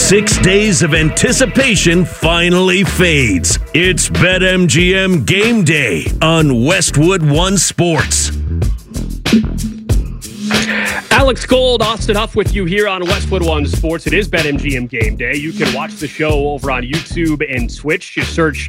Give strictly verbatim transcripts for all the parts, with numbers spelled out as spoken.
Six days of anticipation finally fades. It's BetMGM Game Day on Westwood One Sports. Alex Gold, Austin Huff with you here on Westwood One Sports. It is BetMGM Game Day. You can watch the show over on YouTube and Twitch. Just search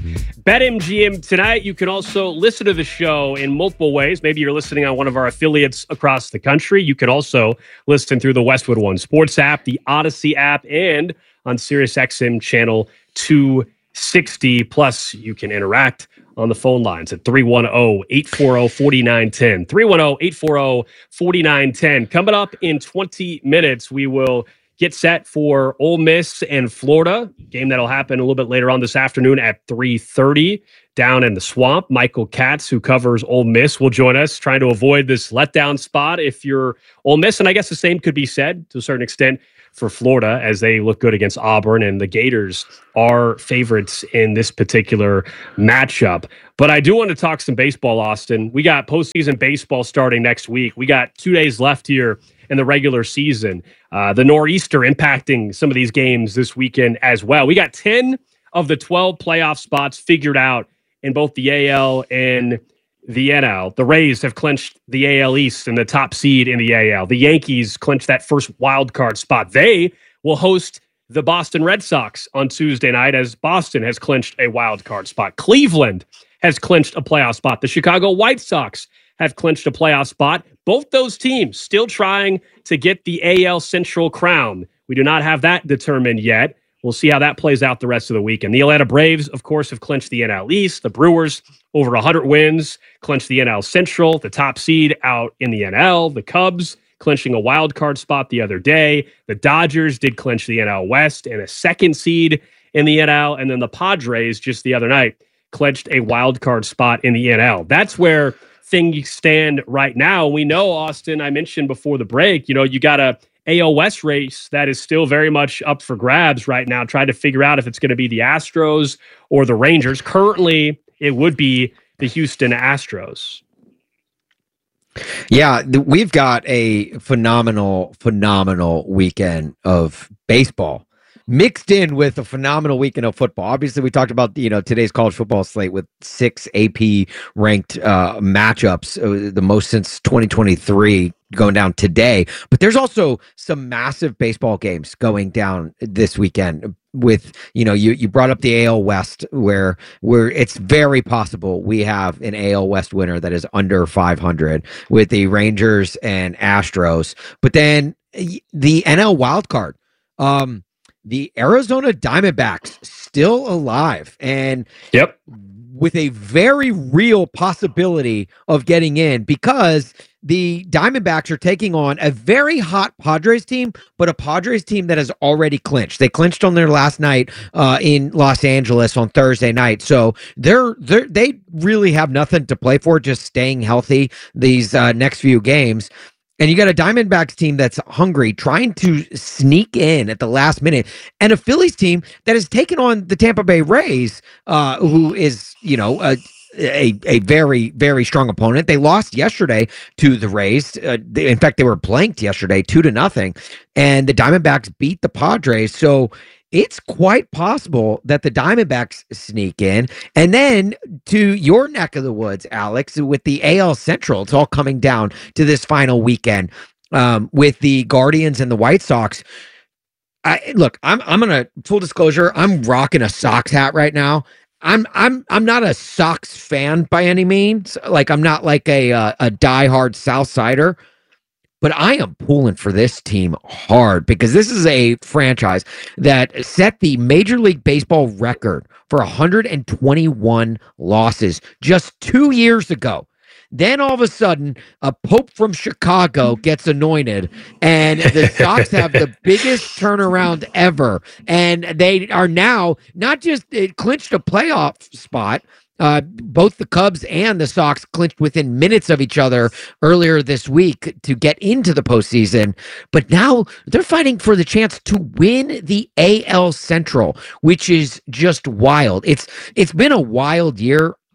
BetMGM tonight. You can also listen to the show in multiple ways. Maybe you're listening on one of our affiliates across the country. You can also listen through the Westwood One Sports app, the Odyssey app, and on SiriusXM channel two sixty. Plus, you can interact on the phone lines at three one zero, eight four zero, four nine one zero. three one zero, eight four zero, four nine one zero. Coming up in twenty minutes, we will get set for Ole Miss and Florida, game that'll happen a little bit later on this afternoon at three thirty down in the Swamp. Michael Katz, who covers Ole Miss, will join us, trying to avoid this letdown spot if you're Ole Miss. And I guess the same could be said to a certain extent for Florida, as they look good against Auburn, and the Gators are favorites in this particular matchup. But I do want to talk some baseball, Austin. We got postseason baseball starting next week. We got two days left here in the regular season. Uh, the Nor'easter impacting some of these games this weekend as well. We got ten of the twelve playoff spots figured out in both the A L and the N L. The Rays have clinched the A L East and the top seed in the A L. The Yankees clinched that first wild card spot. They will host the Boston Red Sox on Tuesday night, as Boston has clinched a wild card spot. Cleveland has clinched a playoff spot. The Chicago White Sox have clinched a playoff spot. Both those teams still trying to get the A L Central crown. We do not have that determined yet. We'll see how that plays out the rest of the weekend. The Atlanta Braves, of course, have clinched the N L East. The Brewers, over one hundred wins, clinched the N L Central, the top seed out in the N L. The Cubs clinching a wild card spot the other day. The Dodgers did clinch the N L West and a second seed in the N L. And then the Padres, just the other night, clinched a wild card spot in the N L. That's where things stand right now. We know, Austin, I mentioned before the break, you know, you got a A L West race that is still very much up for grabs right now, trying to figure out if it's going to be the Astros or the Rangers. Currently, it would be the Houston Astros. Yeah, th- we've got a phenomenal, phenomenal weekend of baseball mixed in with a phenomenal weekend of football. Obviously, we talked about, you know, today's college football slate with six A P ranked uh, matchups, uh, the most since twenty twenty-three, going down today. But there's also some massive baseball games going down this weekend. With, you know, you, you brought up the A L West, where where it's very possible we have an A L West winner that is under five hundred with the Rangers and Astros. But then the N L wildcard, um, the Arizona Diamondbacks still alive, and yep, with a very real possibility of getting in, because the Diamondbacks are taking on a very hot Padres team, but a Padres team that has already clinched. They clinched on their last night uh, in Los Angeles on Thursday night. So they're, they're they really have nothing to play for, just staying healthy these uh, next few games. And you got a Diamondbacks team that's hungry, trying to sneak in at the last minute, and a Phillies team that has taken on the Tampa Bay Rays, uh, who is, you know, a, a a very, very strong opponent. They lost yesterday to the Rays. Uh, they, in fact, they were blanked yesterday, two to nothing, and the Diamondbacks beat the Padres. So it's quite possible that the Diamondbacks sneak in. And then to your neck of the woods, Alex, with the A L Central, it's all coming down to this final weekend um, with the Guardians and the White Sox. I, look, I'm I'm gonna full disclosure. I'm rocking a Sox hat right now. I'm I'm I'm not a Sox fan by any means. Like, I'm not like a uh, a diehard South Sider. But I am pulling for this team hard, because this is a franchise that set the Major League Baseball record for one hundred twenty-one losses just two years ago. Then all of a sudden, a Pope from Chicago gets anointed, and the Sox have the biggest turnaround ever. And they are now not just it clinched a playoff spot. Uh, both the Cubs and the Sox clinched within minutes of each other earlier this week to get into the postseason. But now they're fighting for the chance to win the A L Central, which is just wild. It's it's been a wild year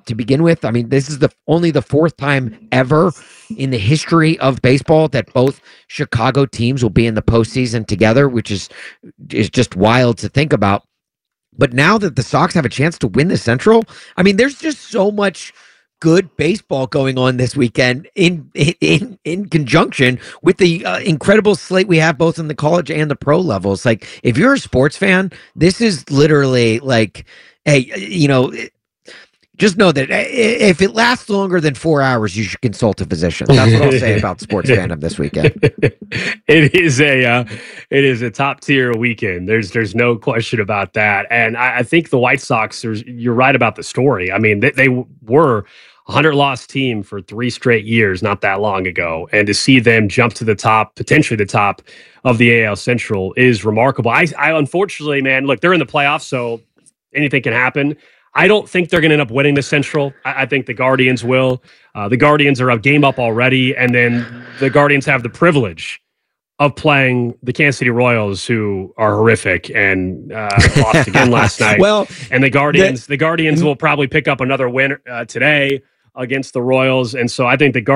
to begin with. I mean, this is the only the fourth time ever in the history of baseball that both Chicago teams will be in the postseason together, which is is just wild to think about. But now that the Sox have a chance to win the Central, I mean, there's just so much good baseball going on this weekend in in in conjunction with the uh, incredible slate we have both in the college and the pro levels. Like, if you're a sports fan, this is literally like, hey, you know, just know that if it lasts longer than four hours, you should consult a physician. That's what I'll say about sports fandom this weekend. It is a uh, it is a top tier weekend. There's there's no question about that. And I, I think the White Sox, you're right about the story. I mean, they, they were a hundred loss team for three straight years not that long ago, and to see them jump to the top, potentially the top of the A L Central, is remarkable. I, I unfortunately, man, look, they're in the playoffs, so anything can happen. I don't think they're going to end up winning the Central. I, I think the Guardians will. Uh, the Guardians are a game up already, and then the Guardians have the privilege of playing the Kansas City Royals, who are horrific and uh, lost again last night. Well, and the Guardians, the, the Guardians will probably pick up another win uh, today against the Royals, and so I think the Guardians